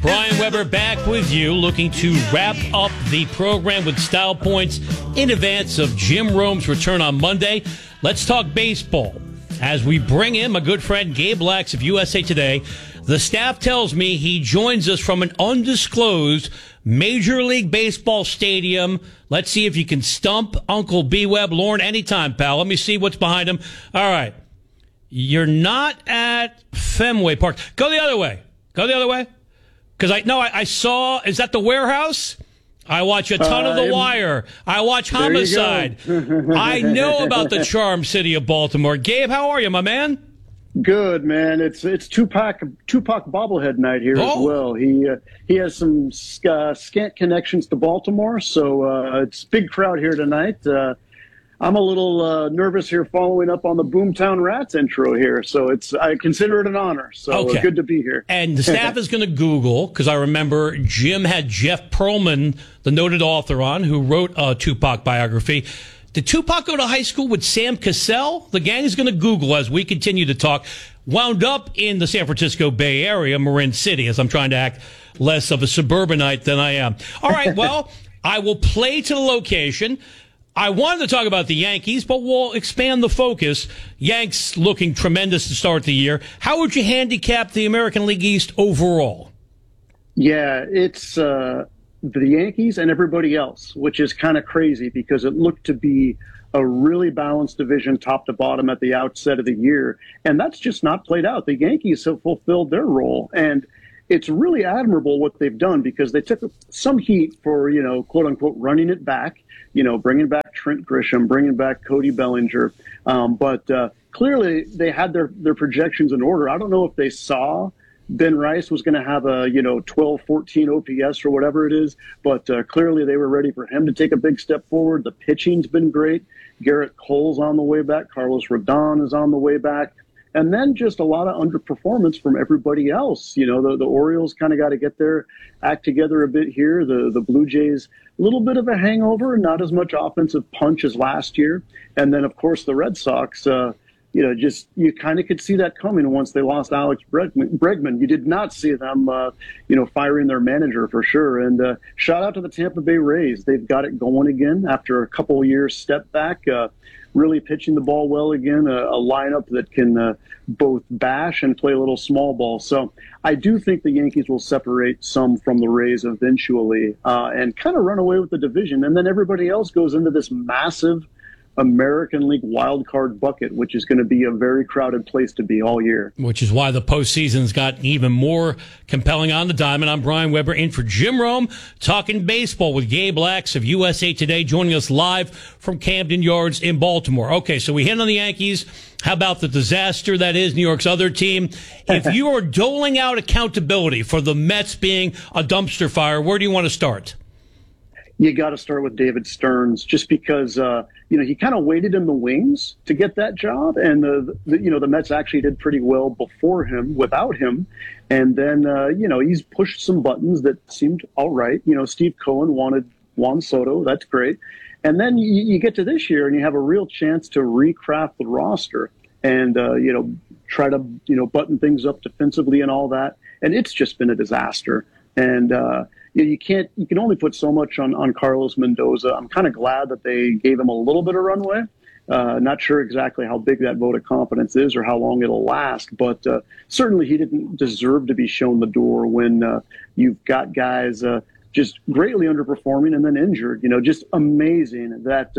Brian Weber back with you, looking to wrap up the program with style points in advance of Jim Rome's return on Monday. Let's talk baseball. As we bring in my good friend Gabe Lax of USA Today, the staff tells me he joins us from an undisclosed Major League Baseball stadium. Let's see if you can stump Uncle B-Web. Lauren, anytime, pal. Let me see what's behind him. All right. You're not at Fenway Park. Go the other way. Go the other way. Because I saw, is that the warehouse? I watch a ton of The Wire. I watch Homicide. I know about the charm city of Baltimore. Gabe, how are you, my man? Good, man. It's Tupac bobblehead night here as well. He has some scant connections to Baltimore, so it's big crowd here tonight. I'm a little nervous here following up on the Boomtown Rats intro here, so I consider it an honor. So good to be here. And the staff is going to Google, because I remember Jim had Jeff Pearlman, the noted author, on, who wrote a Tupac biography. Did Tupac go to high school with Sam Cassell? The gang is going to Google as we continue to talk. Wound up in the San Francisco Bay Area, Marin City, as I'm trying to act less of a suburbanite than I am. All right, well, I will play to the location. I wanted to talk about the Yankees, but we'll expand the focus. Yanks looking tremendous to start the year. How would you handicap the American League East overall? Yeah, it's the Yankees and everybody else, which is kind of crazy because it looked to be a really balanced division top to bottom at the outset of the year. And that's just not played out. The Yankees have fulfilled their role. And it's really admirable what they've done because they took some heat for, quote unquote, running it back, bringing back Trent Grisham, bringing back Cody Bellinger. But clearly they had their projections in order. I don't know if they saw Ben Rice was going to have a, 12, 14 OPS or whatever it is. But clearly they were ready for him to take a big step forward. The pitching's been great. Garrett Cole's on the way back. Carlos Rodon is on the way back. And then just a lot of underperformance from everybody else. The Orioles kind of got to get their act together a bit here. The Blue Jays, a little bit of a hangover, not as much offensive punch as last year. And then, of course, the Red Sox, you kind of could see that coming once they lost Alex Bregman. You did not see them, firing their manager for sure. And shout out to the Tampa Bay Rays. They've got it going again after a couple of years step back. Really pitching the ball well again, a lineup that can both bash and play a little small ball. So I do think the Yankees will separate some from the Rays eventually and kind of run away with the division. And then everybody else goes into this massive American League wild card bucket, which is going to be a very crowded place to be all year. Which is why the postseason's got even more compelling on the diamond. I'm Brian Weber in for Jim Rome, talking baseball with Gabe Lax of USA Today, joining us live from Camden Yards in Baltimore. Okay, so we hit on the Yankees. How about the disaster that is New York's other team? If you are doling out accountability for the Mets being a dumpster fire, where do you want to start? You got to start with David Stearns, just because he kind of waited in the wings to get that job, and the Mets actually did pretty well before him, without him, and then he's pushed some buttons that seemed all right. Steve Cohen wanted Juan Soto, that's great, and then you get to this year and you have a real chance to recraft the roster and try to button things up defensively and all that, and it's just been a disaster. And you can only put so much on Carlos Mendoza. I'm kind of glad that they gave him a little bit of runway. Not sure exactly how big that vote of confidence is or how long it'll last, but certainly he didn't deserve to be shown the door when you've got guys just greatly underperforming and then injured. Just amazing that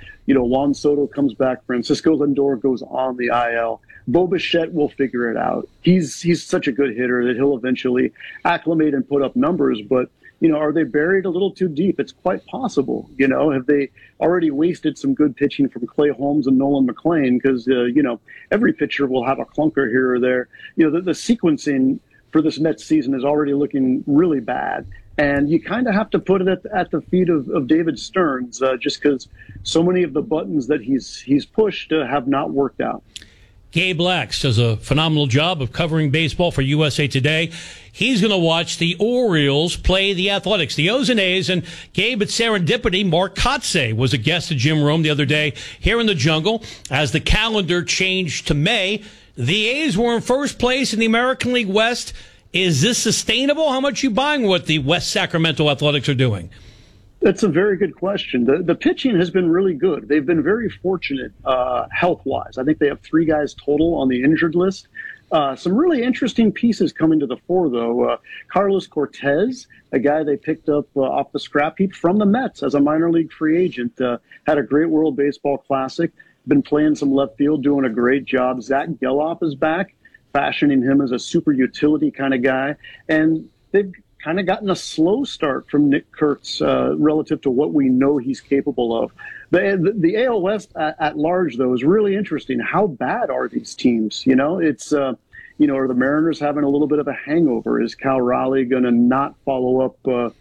Juan Soto comes back, Francisco Lindor goes on the IL. Bo Bichette will figure it out. He's such a good hitter that he'll eventually acclimate and put up numbers, but are they buried a little too deep? It's quite possible. Have they already wasted some good pitching from Clay Holmes and Nolan McLean? Because, every pitcher will have a clunker here or there. The sequencing for this Mets season is already looking really bad. And you kind of have to put it at the feet of David Stearns, just because so many of the buttons that he's pushed have not worked out. Gabe Lax does a phenomenal job of covering baseball for USA Today. He's going to watch the Orioles play the Athletics, the O's and A's. And Gabe, at serendipity, Mark Kotsay was a guest of Jim Rome the other day here in the jungle. As the calendar changed to May, the A's were in first place in the American League West Is this sustainable? How much are you buying what the West Sacramento Athletics are doing? That's a very good question. The pitching has been really good. They've been very fortunate health-wise. I think they have 3 guys total on the injured list. Some really interesting pieces coming to the fore, though. Carlos Cortez, a guy they picked up off the scrap heap from the Mets as a minor league free agent, had a great World Baseball Classic, been playing some left field, doing a great job. Zach Geloff is back, fashioning him as a super utility kind of guy. And they've kind of gotten a slow start from Nick Kurtz relative to what we know he's capable of. The AL West at large, though, is really interesting. How bad are these teams? It's, are the Mariners having a little bit of a hangover? Is Cal Raleigh going to not follow up?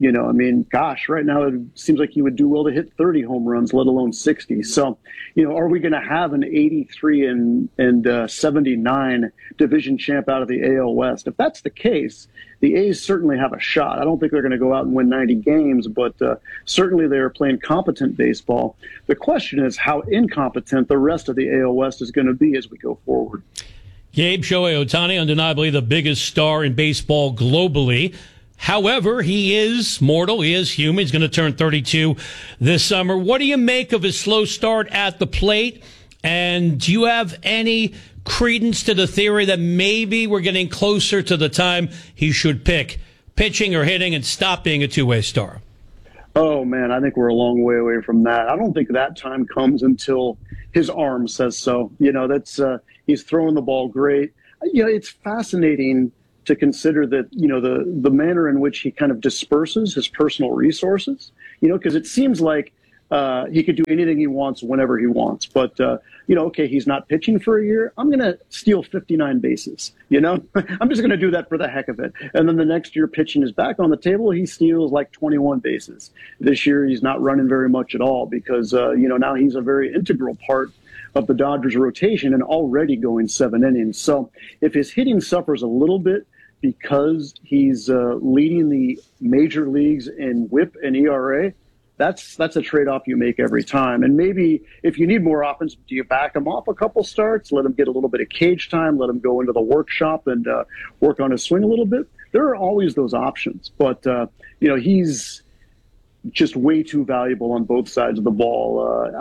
Right now it seems like he would do well to hit 30 home runs, let alone 60. So, are we going to have an 83 and 79 division champ out of the AL West? If that's the case, the A's certainly have a shot. I don't think they're going to go out and win 90 games, but certainly they are playing competent baseball. The question is how incompetent the rest of the AL West is going to be as we go forward. Gabe Shohei Ohtani, undeniably the biggest star in baseball globally. However, he is mortal. He is human. He's going to turn 32 this summer. What do you make of his slow start at the plate? And do you have any credence to the theory that maybe we're getting closer to the time he should pick pitching or hitting and stop being a two-way star? Oh, man, I think we're a long way away from that. I don't think that time comes until his arm says so. He's throwing the ball great. It's fascinating to consider that, the manner in which he kind of disperses his personal resources, because it seems like he could do anything he wants whenever he wants. But, okay, he's not pitching for a year. I'm going to steal 59 bases, I'm just going to do that for the heck of it. And then the next year pitching is back on the table. He steals like 21 bases. This year he's not running very much at all because, now he's a very integral part of the Dodgers rotation and already going 7 innings. So if his hitting suffers a little bit because he's leading the major leagues in WHIP and ERA, that's a trade-off you make every time. And maybe if you need more offense, do you back him off a couple starts, let him get a little bit of cage time, let him go into the workshop and work on his swing a little bit? There are always those options. But, he's just way too valuable on both sides of the ball.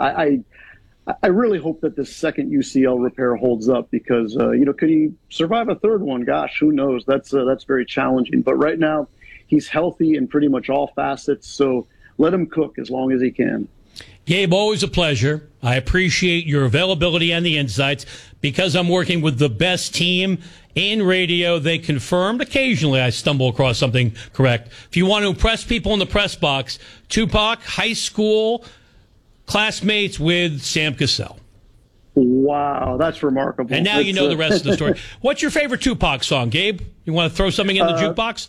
I really hope that this second UCL repair holds up because, could he survive a third one? Gosh, who knows? That's very challenging. But right now, he's healthy in pretty much all facets, so let him cook as long as he can. Gabe, always a pleasure. I appreciate your availability and the insights. Because I'm working with the best team in radio, they confirmed. Occasionally, I stumble across something correct. If you want to impress people in the press box, Tupac, high school classmates with Sam Cassell. Wow, that's remarkable. And now you know the rest of the story. What's your favorite Tupac song, Gabe? You want to throw something in the jukebox?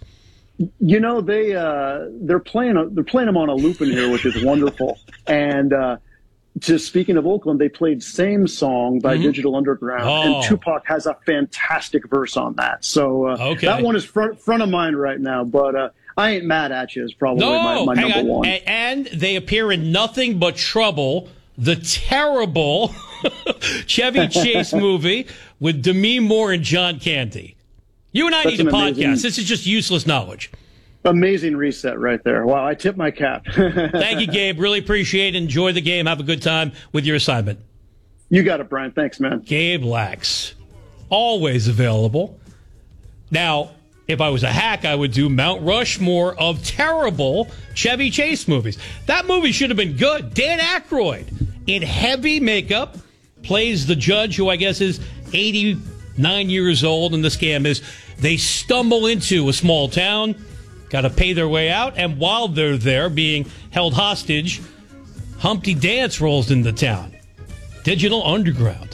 They're playing them on a loop in here, which is wonderful. And just speaking of Oakland, they played "Same Song" by Digital Underground, and Tupac has a fantastic verse on that. So that one is front of mind right now. But I Ain't Mad at You is probably my number one. And they appear in Nothing But Trouble, the terrible Chevy Chase movie with Demi Moore and John Candy. You and I need a podcast. This is just useless knowledge. Amazing reset right there. Wow, I tip my cap. Thank you, Gabe. Really appreciate it. Enjoy the game. Have a good time with your assignment. You got it, Brian. Thanks, man. Gabe Lax. Always available. Now, if I was a hack, I would do Mount Rushmore of terrible Chevy Chase movies. That movie should have been good. Dan Aykroyd, in heavy makeup, plays the judge, who I guess is 89 years old, and the scam is they stumble into a small town, got to pay their way out, and while they're there being held hostage, Humpty Dance rolls into town. Digital Underground.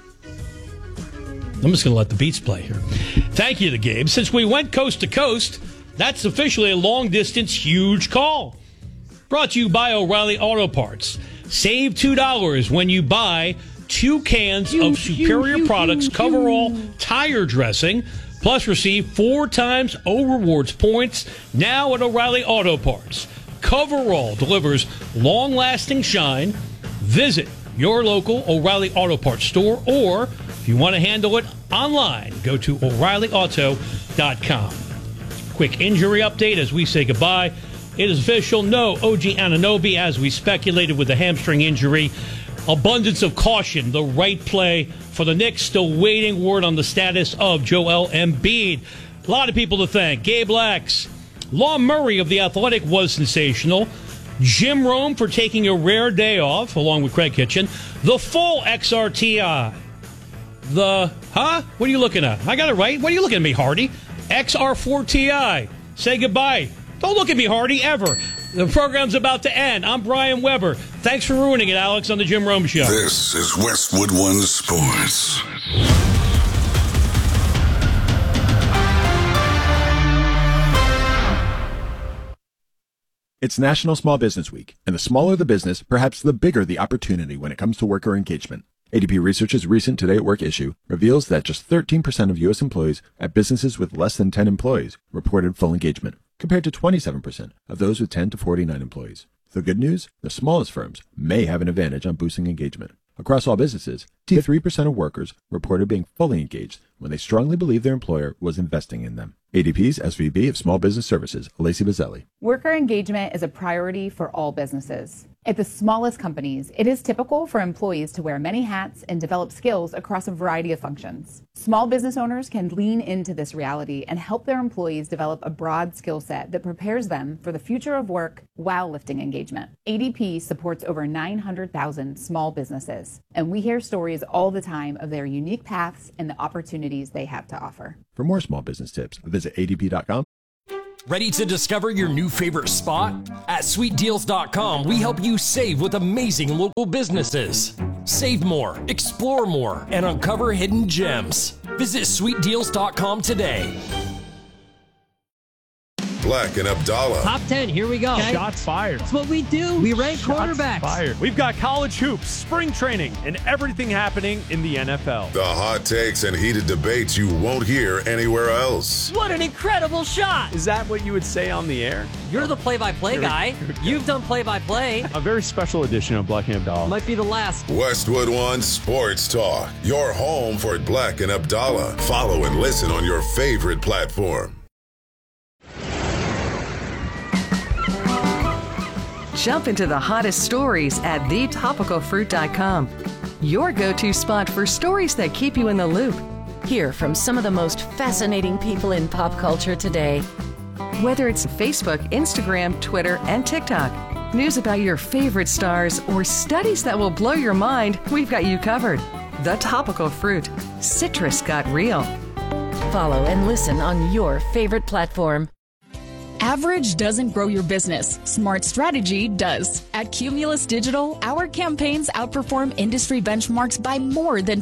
I'm just going to let the beats play here. Thank you to Gabe. Since we went coast to coast, that's officially a long-distance huge call. Brought to you by O'Reilly Auto Parts. Save $2 when you buy 2 cans of superior products, coverall tire dressing, plus receive 4 times O Rewards points now at O'Reilly Auto Parts. Coverall delivers long-lasting shine. Visit your local O'Reilly Auto Parts store, or if you want to handle it online, go to O'Reilly Auto ADP.com. Quick injury update as we say goodbye. It is official. No OG Anunoby, as we speculated with the hamstring injury. Abundance of caution, the right play for the Knicks. Still waiting word on the status of Joel Embiid. A lot of people to thank. Gabe Lax. Law Murray of The Athletic was sensational. Jim Rome for taking a rare day off, along with Craig Kitchen. The full XRTI. What are you looking at? I got it right. What are you looking at me, Hardy? XR4TI. Say goodbye. Don't look at me, Hardy, ever. The program's about to end. I'm Brian Weber. Thanks for ruining it, Alex, on the Jim Rome Show. This is Westwood One Sports. It's National Small Business Week, and the smaller the business, perhaps the bigger the opportunity when it comes to worker engagement. ADP Research's recent Today at Work issue reveals that just 13% of U.S. employees at businesses with less than 10 employees reported full engagement, compared to 27% of those with 10 to 49 employees. The good news? The smallest firms may have an advantage on boosting engagement. Across all businesses, 3% of workers reported being fully engaged when they strongly believe their employer was investing in them. ADP's SVP of Small Business Services, Lacey Bazzelli. Worker engagement is a priority for all businesses. At the smallest companies, it is typical for employees to wear many hats and develop skills across a variety of functions. Small business owners can lean into this reality and help their employees develop a broad skill set that prepares them for the future of work while lifting engagement. ADP supports over 900,000 small businesses, and we hear stories all the time of their unique paths and the opportunities they have to offer. For more small business tips, visit adp.com. Ready to discover your new favorite spot? At sweetdeals.com, we help you save with amazing local businesses. Save more, explore more, and uncover hidden gems. Visit sweetdeals.com today. Black and Abdallah. Top 10, here we go. Okay. Shots fired. That's what we do. We rank quarterbacks. Fired. We've got college hoops, spring training, and everything happening in the NFL. The hot takes and heated debates you won't hear anywhere else. What an incredible shot. Is that what you would say on the air? You're the play-by-play guy. You've done play-by-play. A very special edition of Black and Abdallah. Might be the last. Westwood One Sports Talk. Your home for Black and Abdallah. Follow and listen on your favorite platform. Jump into the hottest stories at thetopicalfruit.com. Your go-to spot for stories that keep you in the loop. Hear from some of the most fascinating people in pop culture today. Whether it's Facebook, Instagram, Twitter, and TikTok, news about your favorite stars, or studies that will blow your mind, we've got you covered. The Topical Fruit. Citrus got real. Follow and listen on your favorite platform. Average doesn't grow your business. Smart strategy does. At Cumulus Digital, our campaigns outperform industry benchmarks by more than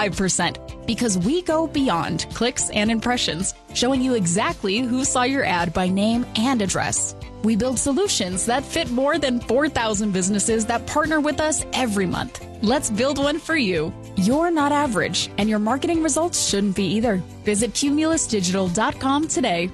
25% because we go beyond clicks and impressions, showing you exactly who saw your ad by name and address. We build solutions that fit more than 4,000 businesses that partner with us every month. Let's build one for you. You're not average, and your marketing results shouldn't be either. Visit cumulusdigital.com today.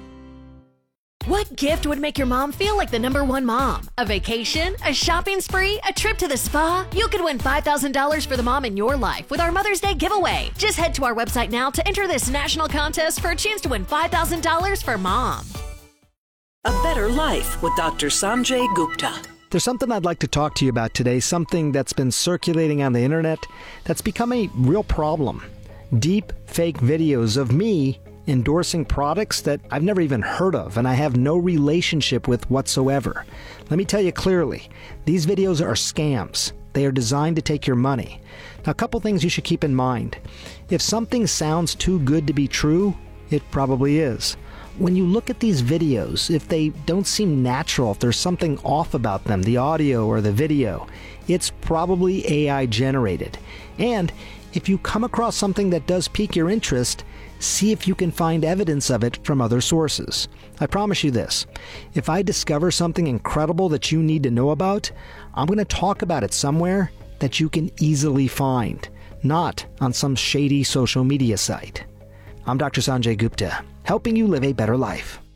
What gift would make your mom feel like the #1 mom? A vacation? A shopping spree? A trip to the spa? You could win $5,000 for the mom in your life with our Mother's Day giveaway. Just head to our website now to enter this national contest for a chance to win $5,000 for mom. A Better Life with Dr. Sanjay Gupta. There's something I'd like to talk to you about today, something that's been circulating on the internet that's become a real problem. Deep fake videos of me endorsing products that I've never even heard of and I have no relationship with whatsoever. Let me tell you clearly, these videos are scams. They are designed to take your money. Now, a couple things you should keep in mind. If something sounds too good to be true, it probably is. When you look at these videos, if they don't seem natural, if there's something off about them, the audio or the video, it's probably AI generated. And if you come across something that does pique your interest, see if you can find evidence of it from other sources. I promise you this, if I discover something incredible that you need to know about, I'm going to talk about it somewhere that you can easily find, not on some shady social media site. I'm Dr. Sanjay Gupta, helping you live a better life.